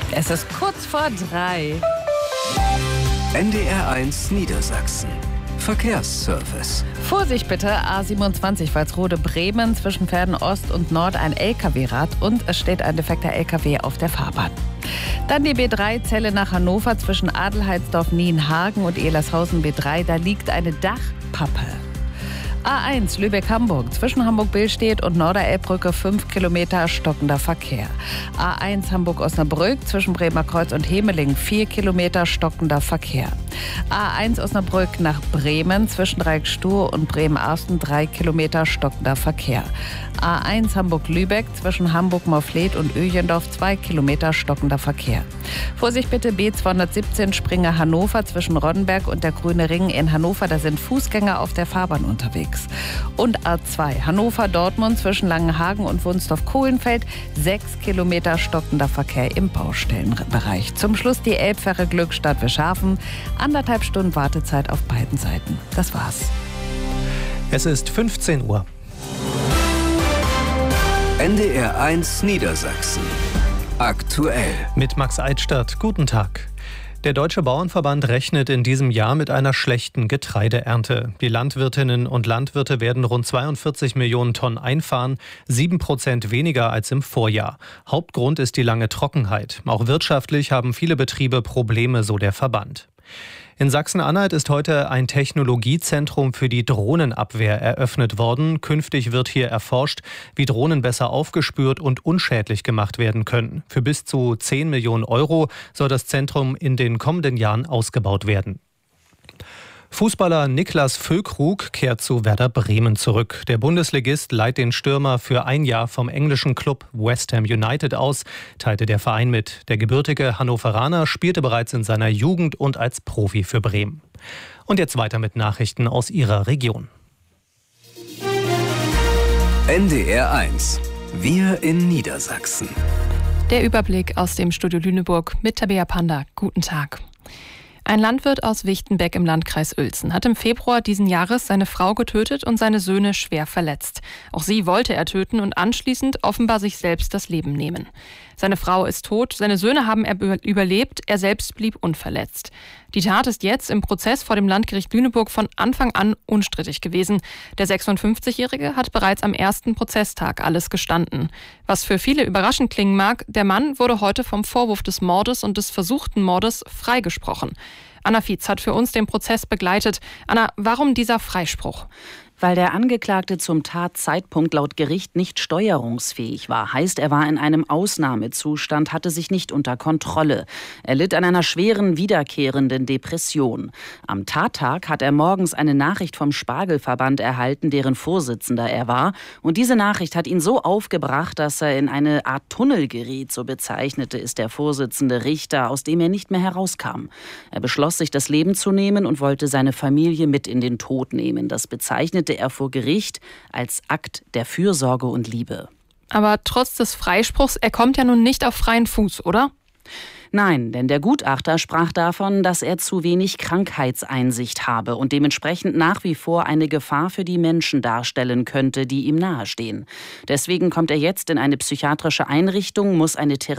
Es ist kurz vor 3. NDR1 Niedersachsen. Verkehrsservice. Vorsicht bitte, A27 Walsrode-Bremen zwischen Verden Ost und Nord ein LKW-Rad und es steht ein defekter LKW auf der Fahrbahn. Dann die B3 Celle nach Hannover zwischen Adelheidsdorf, Nienhagen und Ehlershausen B3, da liegt eine Dachpappe. A1 Lübeck-Hamburg zwischen Hamburg-Billstedt und Norderelbbrücke 5 Kilometer stockender Verkehr. A1 Hamburg-Osnabrück zwischen Bremer Kreuz und Hemeling 4 Kilometer stockender Verkehr. A1 Osnabrück nach Bremen zwischen Dreieck-Stur und Bremen-Arsten 3 Kilometer stockender Verkehr. A1 Hamburg-Lübeck zwischen Hamburg-Morfleet und Öjendorf 2 Kilometer stockender Verkehr. Vorsicht bitte B217 Springer-Hannover zwischen Roddenberg und der Grüne Ring in Hannover, da sind Fußgänger auf der Fahrbahn unterwegs. Und A2 Hannover-Dortmund zwischen Langenhagen und Wunsdorf-Kohlenfeld 6 Kilometer stockender Verkehr im Baustellenbereich. Zum Schluss die Elbfähre Glückstadt Wischhafen, 1,5 Stunden Wartezeit auf beiden Seiten. Das war's. Es ist 15 Uhr. NDR1 Niedersachsen. Aktuell. Mit Max Eidstadt. Guten Tag. Der Deutsche Bauernverband rechnet in diesem Jahr mit einer schlechten Getreideernte. Die Landwirtinnen und Landwirte werden rund 42 Millionen Tonnen einfahren, 7% weniger als im Vorjahr. Hauptgrund ist die lange Trockenheit. Auch wirtschaftlich haben viele Betriebe Probleme, so der Verband. In Sachsen-Anhalt ist heute ein Technologiezentrum für die Drohnenabwehr eröffnet worden. Künftig wird hier erforscht, wie Drohnen besser aufgespürt und unschädlich gemacht werden können. Für bis zu 10 Millionen Euro soll das Zentrum in den kommenden Jahren ausgebaut werden. Fußballer Niklas Füllkrug kehrt zu Werder Bremen zurück. Der Bundesligist leiht den Stürmer für ein Jahr vom englischen Club West Ham United aus, teilte der Verein mit. Der gebürtige Hannoveraner spielte bereits in seiner Jugend und als Profi für Bremen. Und jetzt weiter mit Nachrichten aus Ihrer Region. NDR1. Wir in Niedersachsen. Der Überblick aus dem Studio Lüneburg mit Tabea Panda. Guten Tag. Ein Landwirt aus Wichtenbeck im Landkreis Uelzen hat im Februar diesen Jahres seine Frau getötet und seine Söhne schwer verletzt. Auch sie wollte er töten und anschließend offenbar sich selbst das Leben nehmen. Seine Frau ist tot, seine Söhne haben überlebt, er selbst blieb unverletzt. Die Tat ist jetzt im Prozess vor dem Landgericht Lüneburg von Anfang an unstrittig gewesen. Der 56-Jährige hat bereits am ersten Prozesstag alles gestanden. Was für viele überraschend klingen mag, der Mann wurde heute vom Vorwurf des Mordes und des versuchten Mordes freigesprochen. Anna Fietz hat für uns den Prozess begleitet. Anna, warum dieser Freispruch? Weil der Angeklagte zum Tatzeitpunkt laut Gericht nicht steuerungsfähig war. Heißt, er war in einem Ausnahmezustand, hatte sich nicht unter Kontrolle. Er litt an einer schweren, wiederkehrenden Depression. Am Tattag hat er morgens eine Nachricht vom Spargelverband erhalten, deren Vorsitzender er war. Und diese Nachricht hat ihn so aufgebracht, dass er in eine Art Tunnel geriet, so bezeichnete es der Vorsitzende Richter, aus dem er nicht mehr herauskam. Er beschloss, sich das Leben zu nehmen und wollte seine Familie mit in den Tod nehmen. Das bezeichnete er vor Gericht als Akt der Fürsorge und Liebe. Aber trotz des Freispruchs, er kommt ja nun nicht auf freien Fuß, oder? Nein, denn der Gutachter sprach davon, dass er zu wenig Krankheitseinsicht habe und dementsprechend nach wie vor eine Gefahr für die Menschen darstellen könnte, die ihm nahestehen. Deswegen kommt er jetzt in eine psychiatrische Einrichtung, muss eine